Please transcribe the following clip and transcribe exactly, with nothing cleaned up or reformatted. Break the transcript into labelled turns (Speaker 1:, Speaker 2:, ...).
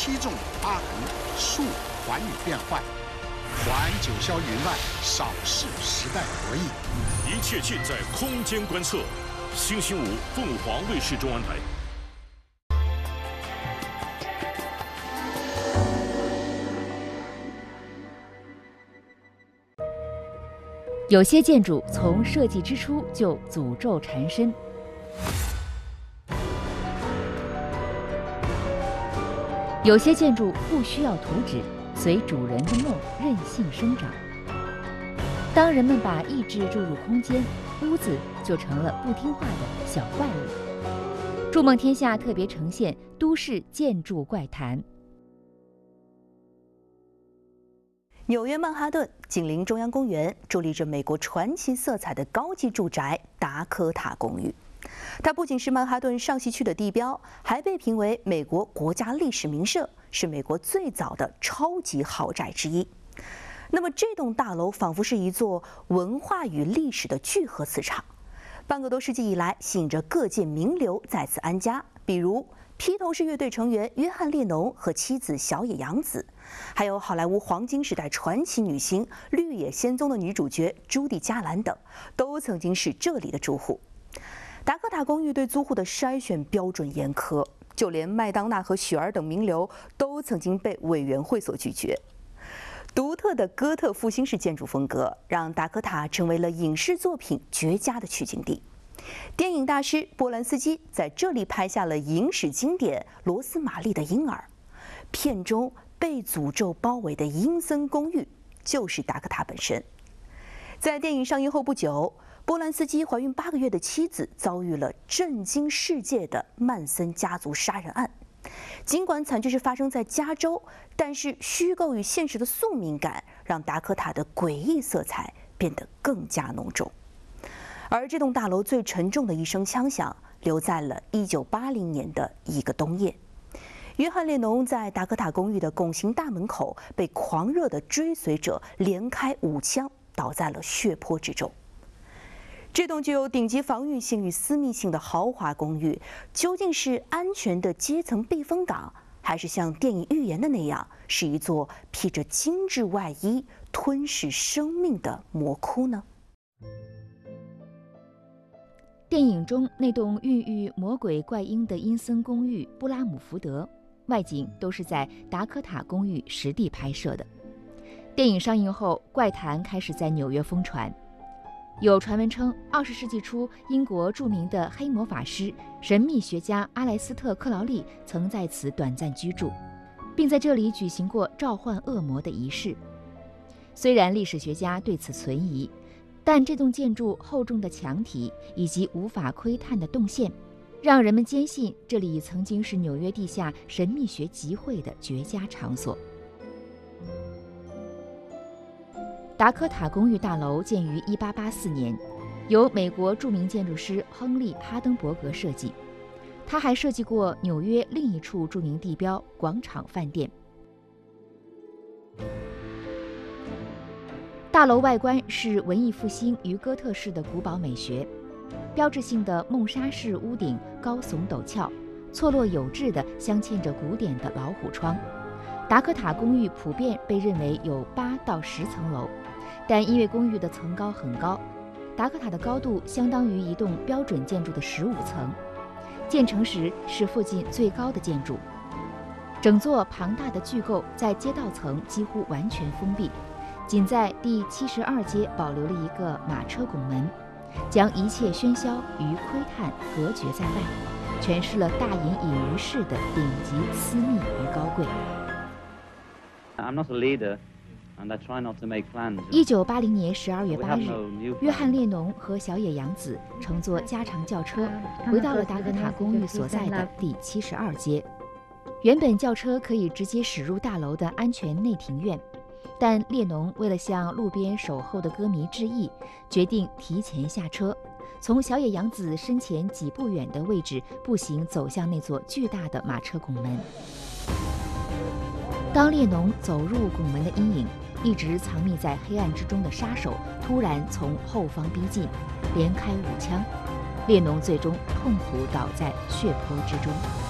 Speaker 1: 七纵八横，数寰宇变幻。还九霄云外，少视时代博弈。
Speaker 2: 一切尽在空间观测。星期五，凤凰卫视中央台。
Speaker 3: 有些建筑从设计之初就诅咒缠身。有些建筑不需要图纸，随主人的梦任性生长。当人们把意志注入空间，屋子就成了不听话的小怪物。筑梦天下特别呈现都市建筑怪谈。
Speaker 4: 纽约曼哈顿紧邻中央公园，伫立着美国传奇色彩的高级住宅达科塔公寓。它不仅是曼哈顿上西区的地标，还被评为美国国家历史名胜，是美国最早的超级豪宅之一。那么这栋大楼仿佛是一座文化与历史的聚合磁场，半个多世纪以来，吸引着各界名流在此安家，比如披头士乐队成员约翰列侬和妻子小野洋子，还有好莱坞黄金时代传奇女星《绿野仙踪》的女主角朱蒂·加兰等，都曾经是这里的住户。达科塔公寓对租户的筛选标准严苛，就连麦当娜和雪儿等名流都曾经被委员会所拒绝。独特的哥特复兴式建筑风格，让达科塔成为了影视作品绝佳的取景地。电影大师波兰斯基在这里拍下了影史经典《罗斯玛丽的婴儿》，片中被诅咒包围的阴森公寓就是达科塔本身。在电影上映后不久，波兰斯基怀孕八个月的妻子遭遇了震惊世界的曼森家族杀人案。尽管惨剧是发生在加州，但是虚构与现实的宿命感让达科塔的诡异色彩变得更加浓重。而这栋大楼最沉重的一声枪响，留在了一九八零年的一个冬夜。约翰列侬在达科塔公寓的拱形大门口被狂热的追随者连开五枪，倒在了血泊之中。这栋具有顶级防御性与私密性的豪华公寓，究竟是安全的阶层避风港，还是像电影预言的那样，是一座披着精致外衣、吞噬生命的魔窟呢？
Speaker 3: 电影中那栋孕育魔鬼怪婴的阴森公寓布拉姆福德，外景都是在达科塔公寓实地拍摄的。电影上映后，怪谈开始在纽约疯传。有传闻称，二十世纪初，英国著名的黑魔法师、神秘学家阿莱斯特·克劳利曾在此短暂居住，并在这里举行过召唤恶魔的仪式。虽然历史学家对此存疑，但这栋建筑厚重的墙体以及无法窥探的动线，让人们坚信这里曾经是纽约地下神秘学集会的绝佳场所。达科塔公寓大楼建于一八八四年，由美国著名建筑师亨利·哈登伯格设计。他还设计过纽约另一处著名地标广场饭店。大楼外观是文艺复兴与哥特式的古堡美学，标志性的梦莎式屋顶高耸陡峭，错落有致地镶嵌着古典的老虎窗。达科塔公寓普遍被认为有八到十层楼，但因为公寓的层高很高，达科塔的高度相当于一栋标准建筑的十五层，建成时是附近最高的建筑。整座庞大的巨构在街道层几乎完全封闭，仅在第七十二街保留了一个马车拱门，将一切喧嚣与窥探隔绝在外，诠释了大隐隐于市的顶级私密与高贵。
Speaker 5: I'm not a leader, and I try not to make plans.
Speaker 3: 一九八零年十二月八日，约翰列侬和小野洋子乘坐加长轿车，回到了达科塔公寓所在的第七十二街。原本轿车可以直接驶入大楼的安全内庭院，但列侬为了向路边守候的歌迷致意，决定提前下车，从小野洋子身前几步远的位置步行走向那座巨大的马车拱门。当列侬走入拱门的阴影，一直藏匿在黑暗之中的杀手突然从后方逼近，连开五枪，列侬最终痛苦倒在血泊之中。